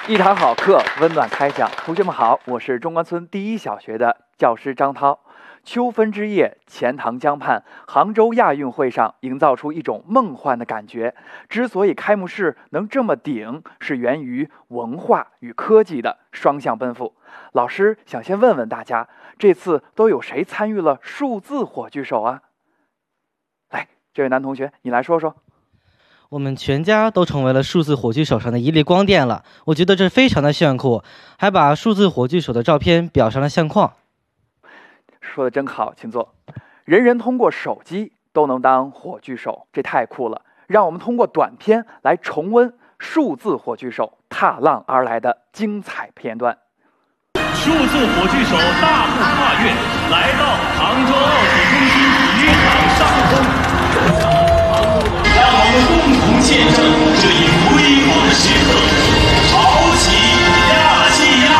一堂好课，温暖开讲。同学们好，我是中关村第一小学的教师张涛。秋分之夜，钱塘江畔，杭州亚运会上营造出一种梦幻的感觉。之所以开幕式能这么顶，是源于文化与科技的双向奔赴。老师想先问问大家，这次都有谁参与了数字火炬手啊？来，这位男同学，你来说说。 我们全家都成为了数字火炬手上的一粒光电了，我觉得这非常的炫酷，还把数字火炬手的照片裱上了相框。 说的真好，请坐。人人通过手机都能当火炬手，这太酷了！让我们通过短片来重温数字火炬手踏浪而来的精彩片段。 数字火炬手大步跨越，来到杭州奥体中心体育场上空。让我们共同见证这一辉煌时刻，潮起亚细亚。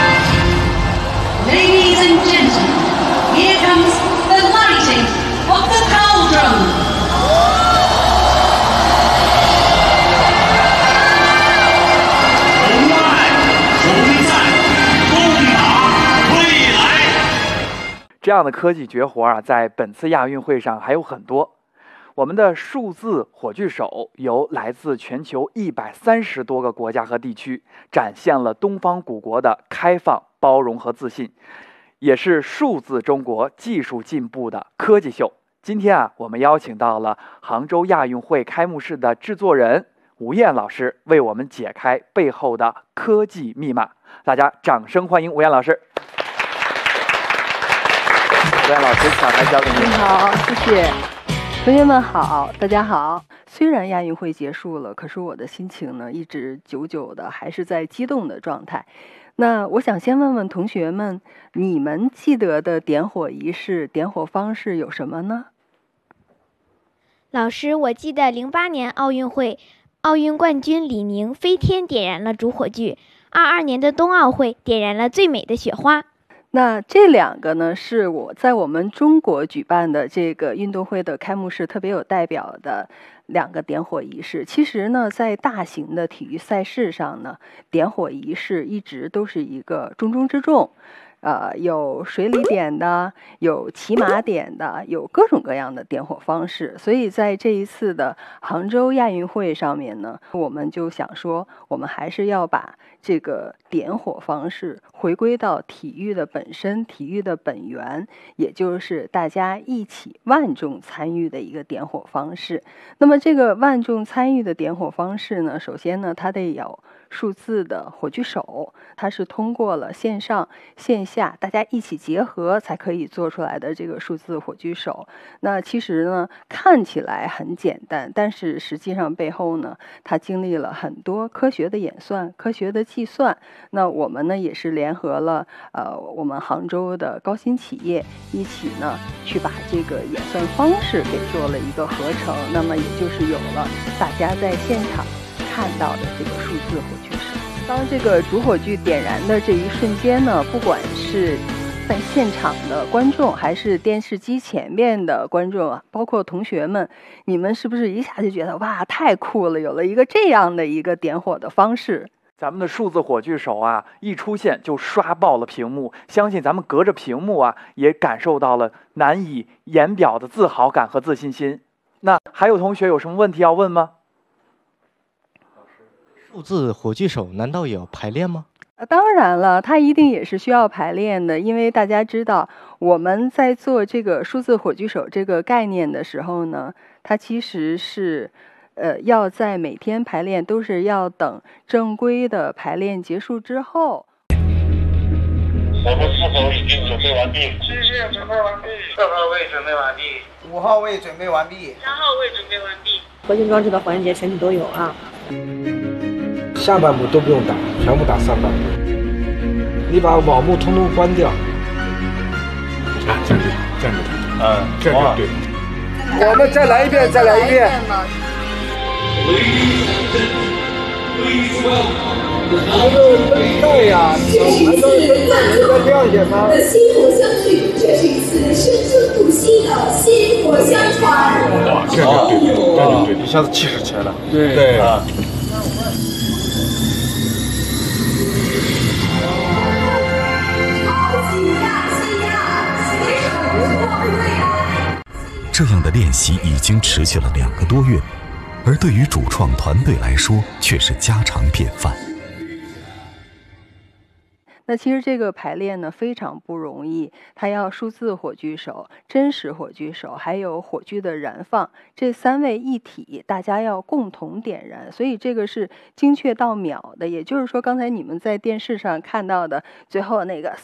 Ladies and gentlemen, here comes the lighting of the cauldron. 同爱同在，共打未来。 这样的科技绝活啊，在本次亚运会上还有很多。我们的数字火炬手由来自全球130多个国家和地区，展现了东方古国的开放、包容和自信，也是数字中国技术进步的科技秀。今天啊，我们邀请到了杭州亚运会开幕式的制作人吴燕老师，为我们解开背后的科技密码。大家掌声欢迎吴燕老师。吴燕老师，抢台交给您。 你好，谢谢。同学们好，大家好。虽然亚运会结束了，可是我的心情呢，一直久久的还是在激动的状态。那我想先问问同学们，你们记得的点火仪式、点火方式有什么呢？ 老师，我记得08年奥运会，奥运冠军李宁飞天点燃了主火炬，22年的冬奥会点燃了最美的雪花。 那这两个呢，是我们中国举办的这个运动会的开幕式特别有代表的两个点火仪式。其实呢，在大型的体育赛事上呢，点火仪式一直都是一个重中之重。有水里点的，有骑马点的，有各种各样的点火方式。所以在这一次的杭州亚运会上面呢，我们就想说，我们还是要把这个点火方式回归到体育的本身，体育的本源，也就是大家一起万众参与的一个点火方式。那么这个万众参与的点火方式呢，首先呢，它得有数字的火炬手，它是通过了线上线下大家一起结合才可以做出来的这个数字火炬手。那其实呢，看起来很简单，但是实际上背后呢，它经历了很多科学的演算、科学的计算。那我们呢，也是联合了我们杭州的高新企业一起呢，去把这个演算方式给做了一个合成。那么也就是有了大家在现场看到的这个数字火炬手。当这个主火炬点燃的这一瞬间呢，不管是在现场的观众，还是电视机前面的观众啊，包括同学们，你们是不是一下就觉得哇，太酷了，有了一个这样的一个点火的方式？ 咱们的数字火炬手啊，一出现就刷爆了屏幕，相信咱们隔着屏幕啊，也感受到了难以言表的自豪感和自信心。那还有同学有什么问题要问吗？ 数字火炬手难道也要排练吗？ 当然了，它一定也是需要排练的，因为大家知道我们在做这个数字火炬手这个概念的时候呢，它其实是要在每天排练都是要等正规的排练结束之后。 我们是否已经准备完毕？ 谢谢，准备完毕。 4号位准备完毕。 5号位准备完毕。 3号位准备完毕。 核心装置的环节全体都有啊。 下半部都不用打，全部打上半部。你把网幕通通关掉。站着，站着。这就对。我们再来一遍，再来一遍。还有灯带呀，还都是灯带，你在亮眼吗？ 薪火相续，这是一次生生不息的薪火相传。 哇，这就对，这就对，一下子气势起来了。对啊。 这样的练习已经持续了2个多月，而对于主创团队来说却是家常便饭。 那其实这个排练呢非常不容易，它要数字火炬手、真实火炬手，还有火炬的燃放，这3位一体，大家要共同点燃，所以这个是精确到秒的。也就是说，刚才你们在电视上看到的最后那个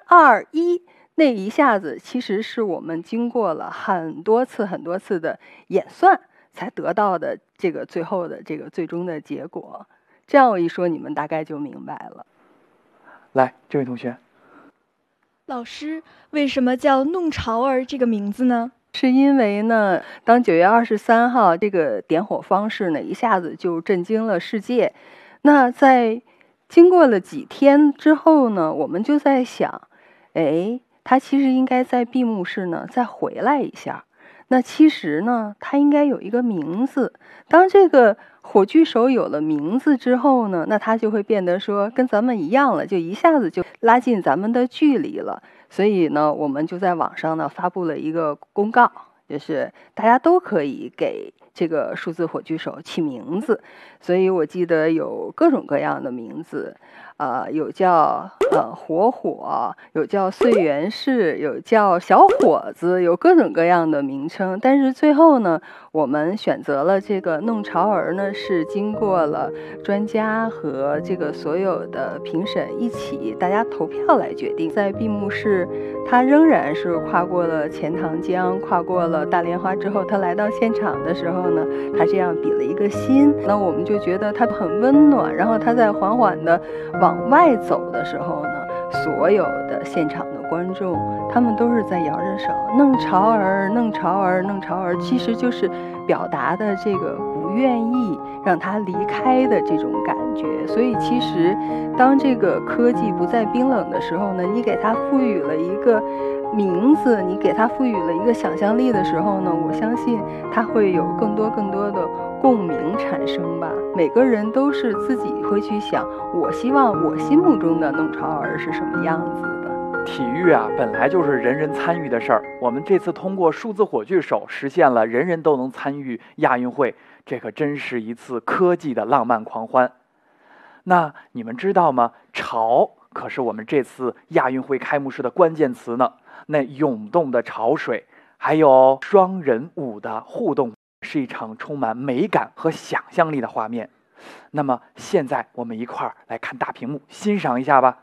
3、2、1，那一下子，其实是我们经过了很多次的演算才得到的这个最后的这个最终的结果。这样我一说，你们大概就明白了。 来，这位同学。 老师，为什么叫弄潮儿这个名字呢？ 是因为呢，当9月23号这个点火方式呢，一下子就震惊了世界。那在经过了几天之后呢，我们就在想，它其实应该在闭幕式呢再回来一下。那其实呢，它应该有一个名字。当这个火炬手有了名字之后呢，那它就会变得说跟咱们一样了，就一下子就拉近咱们的距离了。所以呢，我们就在网上呢发布了一个公告，就是大家都可以给这个数字火炬手起名字。所以我记得有各种各样的名字，有叫火火，有叫岁元氏，有叫小伙子，有各种各样的名称。但是最后呢，我们选择了这个弄潮儿呢，是经过了专家和这个所有的评审一起大家投票来决定。在闭幕式，他仍然是跨过了钱塘江，跨过了大莲花之后，他来到现场的时候呢，他这样比了一个心。那我们就觉得他很温暖。然后他在缓缓的往外走的时候呢，所有的现场的观众他们都是在摇着手，弄潮儿，弄潮儿，弄潮儿，其实就是表达的这个不愿意让他离开的这种感觉。所以其实当这个科技不再冰冷的时候呢，你给它赋予了一个名字，你给它赋予了一个想象力的时候呢，我相信它会有更多的共鸣产生吧。每个人都是自己会去想，我希望我心目中的弄潮儿是什么样子的。 体育啊，本来就是人人参与的事儿。我们这次通过数字火炬手实现了人人都能参与亚运会，这可真是一次科技的浪漫狂欢。那你们知道吗？潮可是我们这次亚运会开幕式的关键词呢。那涌动的潮水，还有双人舞的互动，是一场充满美感和想象力的画面。那么现在我们一块儿来看大屏幕，欣赏一下吧。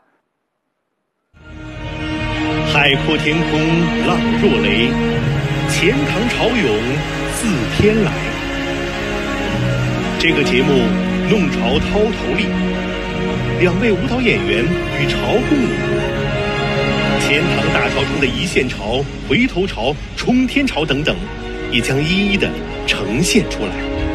海阔天空浪若雷，钱塘潮涌自天来。这个节目弄潮掏头立，2位舞蹈演员与潮共舞。钱塘大潮中的一线潮、回头潮、冲天潮等等，也将一一的呈现出来。